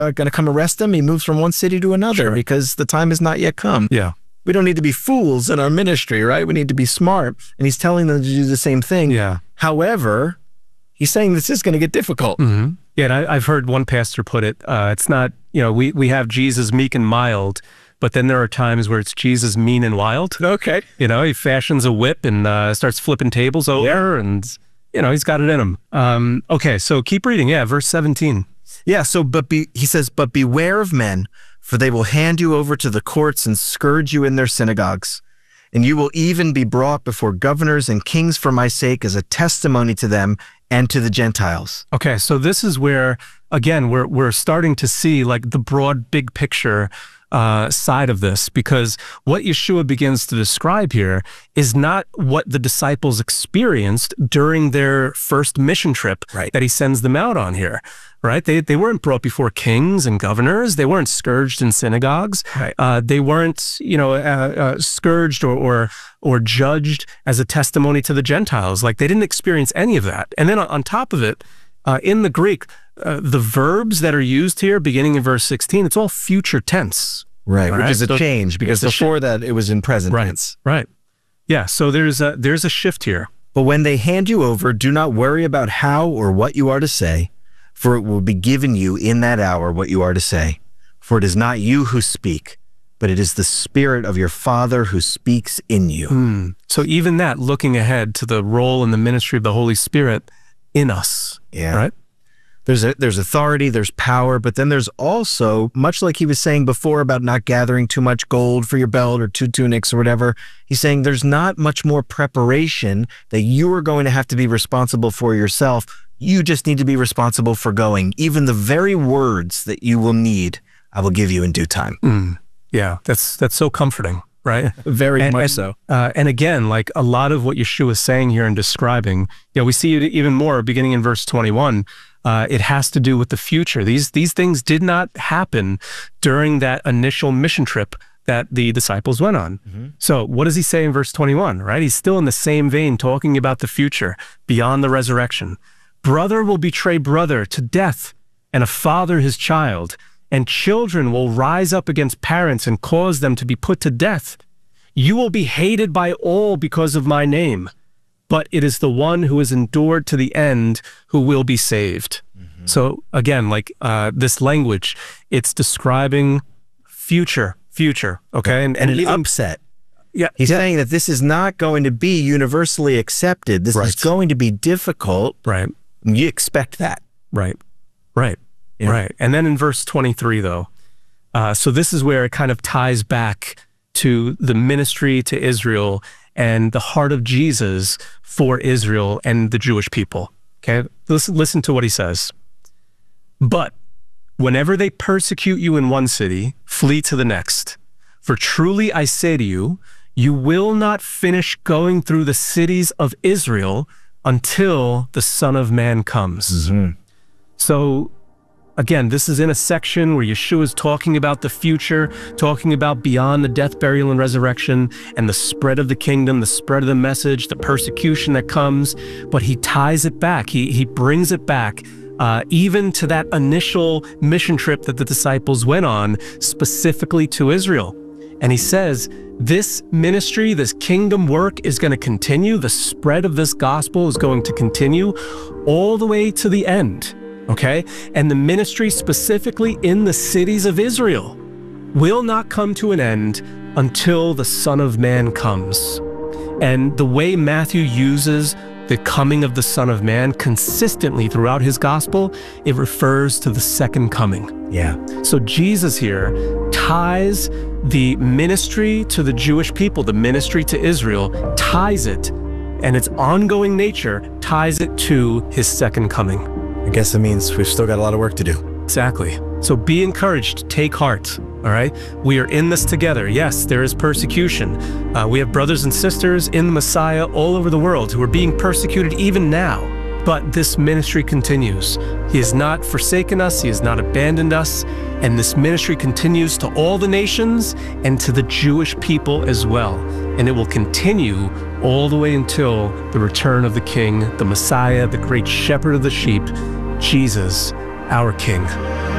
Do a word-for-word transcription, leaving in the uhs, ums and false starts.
uh, going to come arrest him, he moves from one city to another sure. because the time has not yet come. Yeah. We don't need to be fools in our ministry, right? We need to be smart. And he's telling them to do the same thing. Yeah. However, he's saying this is going to get difficult. Mm-hmm. Yeah, and I, I've heard one pastor put it, uh, it's not, you know, we, we have Jesus meek and mild, but then there are times where it's Jesus mean and wild. Okay. You know, he fashions a whip and uh, starts flipping tables over yeah. and, you know, he's got it in him. Um, okay, so keep reading. Yeah, verse seventeen. Yeah, so, but be, he says, but beware of men, for they will hand you over to the courts and scourge you in their synagogues. And you will even be brought before governors and kings for my sake as a testimony to them and to the Gentiles. Okay, so this is where, again, we're, we're starting to see like the broad, big picture uh, side of this, because what Yeshua begins to describe here is not what the disciples experienced during their first mission trip right. that he sends them out on here. Right? They, they weren't brought before kings and governors. They weren't scourged in synagogues. Right. Uh, they weren't, you know, uh, uh, scourged or, or or judged as a testimony to the Gentiles. Like, they didn't experience any of that. And then on, on top of it, uh, in the Greek, uh, the verbs that are used here, beginning in verse sixteen, it's all future tense. Right, which right? is a so change, because before that, it was in present right. tense. Right. Yeah, so there's a, there's a shift here. But when they hand you over, do not worry about how or what you are to say, for it will be given you in that hour what you are to say. For it is not you who speak, but it is the Spirit of your Father who speaks in you. Hmm. So even that, looking ahead to the role and the ministry of the Holy Spirit in us. Yeah. Right? There's a, there's authority, there's power, but then there's also, much like he was saying before about not gathering too much gold for your belt or two tunics or whatever, he's saying there's not much more preparation that you are going to have to be responsible for yourself. You just need to be responsible for going. Even the very words that you will need, I will give you in due time. Mm. Yeah, that's that's so comforting, right? Very and, much and, so. Uh, and again, like a lot of what Yeshua is saying here and describing, you know, we see it even more beginning in verse twenty-one. Uh, it has to do with the future. These these things did not happen during that initial mission trip that the disciples went on. Mm-hmm. So what does he say in verse twenty-one, right? He's still in the same vein, talking about the future beyond the resurrection. Brother will betray brother to death, and a father his child, and children will rise up against parents and cause them to be put to death. You will be hated by all because of my name, but it is the one who has endured to the end who will be saved. Mm-hmm. So again, like uh, this language, it's describing future, future, okay? And, and, and an even, upset. Yeah, He's yeah. saying that this is not going to be universally accepted. This right. is going to be difficult. Right. You expect that. Right, right, yeah. right. And then in verse twenty-three, though, uh, so this is where it kind of ties back to the ministry to Israel and the heart of Jesus for Israel and the Jewish people. Okay, listen, listen to what he says. But whenever they persecute you in one city, flee to the next. For truly I say to you, you will not finish going through the cities of Israel until the Son of Man comes. Mm-hmm. So again, this is in a section where Yeshua is talking about the future, talking about beyond the death, burial, and resurrection, and the spread of the kingdom, the spread of the message, the persecution that comes. But he ties it back. He, he brings it back uh, even to that initial mission trip that the disciples went on, specifically to Israel. And he says, this ministry, this kingdom work is going to continue. The spread of this gospel is going to continue all the way to the end, okay? And the ministry specifically in the cities of Israel will not come to an end until the Son of Man comes. And the way Matthew uses the coming of the Son of Man consistently throughout his gospel, it refers to the second coming. Yeah. So Jesus here ties the ministry to the Jewish people, the ministry to Israel, ties it, and its ongoing nature ties it to his second coming. I guess it means we've still got a lot of work to do. Exactly. So be encouraged, take heart, all right? We are in this together. Yes, there is persecution. Uh, we have brothers and sisters in the Messiah all over the world who are being persecuted even now. But this ministry continues. He has not forsaken us. He has not abandoned us. And this ministry continues to all the nations and to the Jewish people as well. And it will continue all the way until the return of the King, the Messiah, the great shepherd of the sheep, Jesus, our King.